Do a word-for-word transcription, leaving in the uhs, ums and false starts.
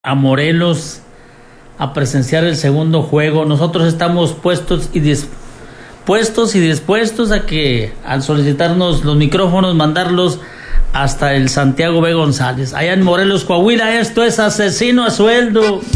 a Morelos a presenciar el segundo juego. Nosotros estamos puestos y dispuestos y dispuestos a que, al solicitarnos los micrófonos, mandarlos hasta el Santiago B. González, allá en Morelos, Coahuila. Esto es Asesino a Sueldo.